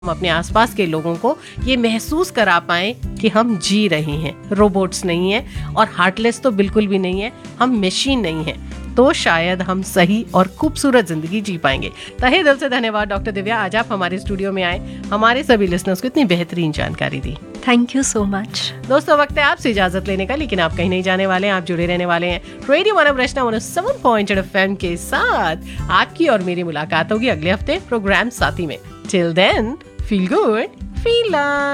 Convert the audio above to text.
हम अपने आसपास के लोगों को ये महसूस करा पाएं कि हम जी रहे हैं, रोबोट्स नहीं हैं और हार्टलेस तो बिल्कुल भी नहीं है, हम मशीन नहीं हैं, तो शायद हम सही और खूबसूरत जिंदगी जी पाएंगे। तहे दिल से धन्यवाद डॉक्टर दिव्या, आज आप हमारे स्टूडियो में आए, हमारे सभी लिसनर्स को इतनी बेहतरीन जानकारी दी। Thank you so much. दोस्तों, वक्त है आपसे इजाजत लेने का, लेकिन आप कहीं नहीं जाने वाले हैं, आप जुड़े रहने वाले हैं रेडियो वन रचना 107.8 FM के साथ। आपकी और मेरी मुलाकात होगी अगले हफ्ते प्रोग्राम साथी में। Till then, feel good, feel love.